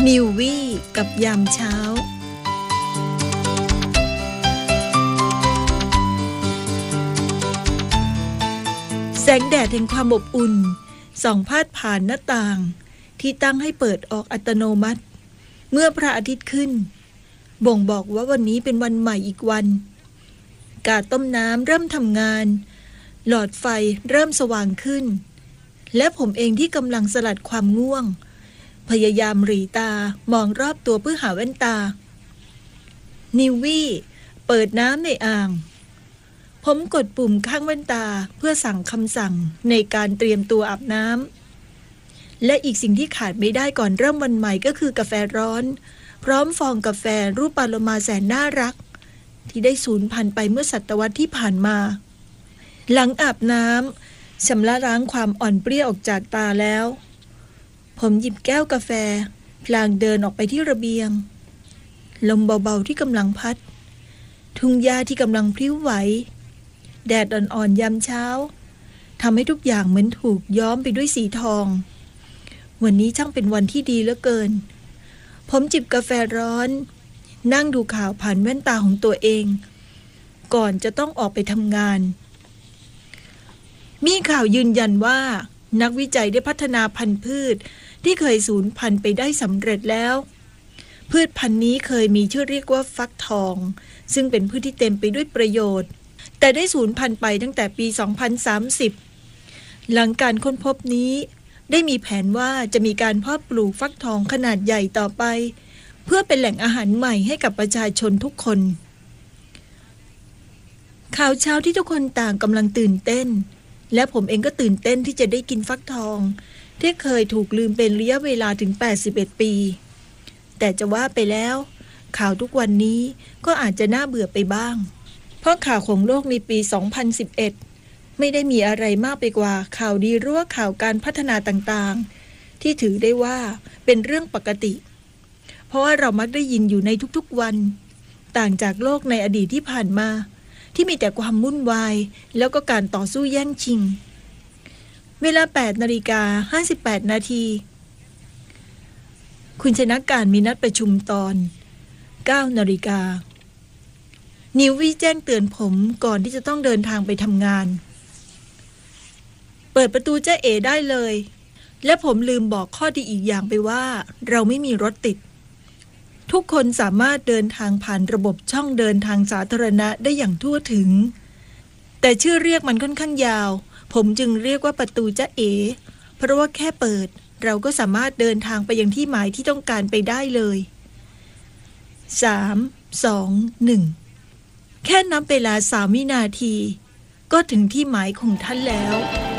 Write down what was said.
นิววี่กับยามเช้าแสงแดดแห่งความอบอุ่นส่องพาดผ่านหน้าต่างที่ตั้งให้เปิดออกอัตโนมัติเมื่อพระอาทิตย์ขึ้นบ่งบอกว่าวันนี้เป็นวันใหม่อีกวันกาต้มน้ำเริ่มทำงานหลอดไฟเริ่มสว่างขึ้นและผมเองที่กำลังสลัดความง่วงพยายามหรี่ตามองรอบตัวเพื่อหาแว่นตานิววี่เปิดน้ำในอ่างผมกดปุ่มข้างแว่นตาเพื่อสั่งคำสั่งในการเตรียมตัวอาบน้ำและอีกสิ่งที่ขาดไม่ได้ก่อนเริ่มวันใหม่ก็คือกาแฟร้อนพร้อมฟองกาแฟรูปปลาโลมาแสนน่ารักที่ได้สูญพันธุ์ไปเมื่อศตวรรษที่ผ่านมาหลังอาบน้ำชำระล้างความอ่อนเปรี้ยวออกจากตาแล้วผมหยิบแก้วกาแฟพลางเดินออกไปที่ระเบียงลมเบาๆที่กำลังพัดทุ่งหญ้าที่กำลังพลิ้วไหวแดดอ่อนๆยามเช้าทำให้ทุกอย่างเหมือนถูกย้อมไปด้วยสีทองวันนี้ช่างเป็นวันที่ดีเหลือเกินผมจิบกาแฟร้อนนั่งดูข่าวผ่านแว่นตาของตัวเองก่อนจะต้องออกไปทำงานมีข่าวยืนยันว่านักวิจัยได้พัฒนาพันธุ์พืชที่เคยสูญพันธุ์ไปได้สำเร็จแล้วพืชพันธุ์นี้เคยมีชื่อเรียกว่าฟักทองซึ่งเป็นพืชที่เต็มไปด้วยประโยชน์แต่ได้สูญพันธุ์ไปตั้งแต่ปี 2030 หลังการค้นพบนี้ได้มีแผนว่าจะมีการเพาะปลูกฟักทองขนาดใหญ่ต่อไปเพื่อเป็นแหล่งอาหารใหม่ให้กับประชาชนทุกคนข่าวเช้าที่ทุกคนต่างกำลังตื่นเต้นและผมเองก็ตื่นเต้นที่จะได้กินฟักทองที่เคยถูกลืมเป็นระยะเวลาถึง81 ปีแต่จะว่าไปแล้วข่าวทุกวันนี้ก็อาจจะน่าเบื่อไปบ้างเพราะข่าวของโลกในปี 2011 ไม่ได้มีอะไรมากไปกว่าข่าวดีหรือว่าข่าวการพัฒนาต่างๆที่ถือได้ว่าเป็นเรื่องปกติเพราะว่าเรามักได้ยินอยู่ในทุกๆวันต่างจากโลกในอดีตที่ผ่านมาที่มีแต่ความวุ่นวายแล้วก็การต่อสู้แย่งชิงเวลา 8:58 นาทีคุณชนะการมีนัดประชุมตอน 9 นาฬิกานิววี่แจ้งเตือนผมก่อนที่จะต้องเดินทางไปทำงานเปิดประตูจ้าเอ๋ได้เลยและผมลืมบอกข้อดีอีกอย่างไปว่าเราไม่มีรถติดทุกคนสามารถเดินทางผ่านระบบช่องเดินทางสาธารณะได้อย่างทั่วถึงแต่ชื่อเรียกมันค่อนข้างยาวผมจึงเรียกว่าประตูจ้าเอ๋เพราะว่าแค่เปิดเราก็สามารถเดินทางไปยังที่หมายที่ต้องการไปได้เลย3 2 1แค่นับเวลา3 วินาทีก็ถึงที่หมายของท่านแล้ว